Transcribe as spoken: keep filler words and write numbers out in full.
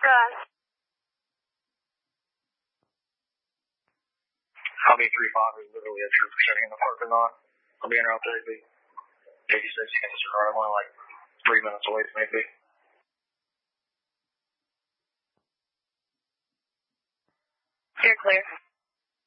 gun. I'll be three five is literally a trooper sitting in the parking lot. I'll be in route thirty. eighty-six Kansas Road. I'm only like three minutes away from A P. You're clear.